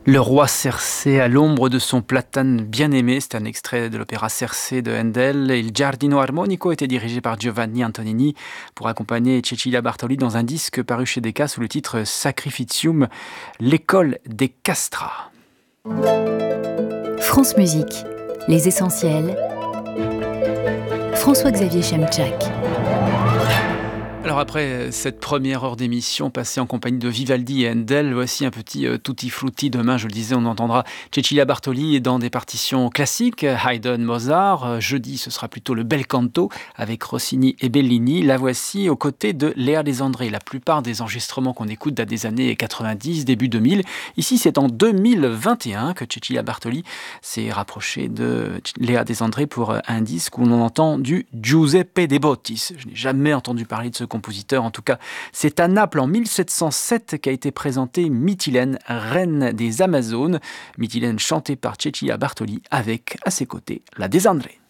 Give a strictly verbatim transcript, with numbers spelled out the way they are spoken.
Le roi Cersei à l'ombre de son platane bien-aimé, c'est un extrait de l'opéra Cersei de Handel. Il Giardino Armonico était dirigé par Giovanni Antonini pour accompagner Cecilia Bartoli dans un disque paru chez Decca sous le titre Sacrificium, l'école des castrats. France Musique, les essentiels. François-Xavier Chemczak. Alors après cette première heure d'émission passée en compagnie de Vivaldi et Handel, voici un petit euh, tutti frutti. Demain, je le disais, on entendra Cecilia Bartoli dans des partitions classiques, Haydn, Mozart. Euh, jeudi, ce sera plutôt le bel canto avec Rossini et Bellini. La voici aux côtés de Léa Desandré. La plupart des enregistrements qu'on écoute datent des années quatre-vingt-dix, début deux mille. Ici, c'est en deux mille vingt et un que Cecilia Bartoli s'est rapprochée de Léa Desandré pour un disque où l'on entend du Giuseppe De Bottis. Je n'ai jamais entendu parler de ce compositeur. En tout cas, c'est à Naples en mille sept cent sept qu'a été présentée Mytilène, reine des Amazones. Mytilène chantée par Cecilia Bartoli avec, à ses côtés, la Desandré.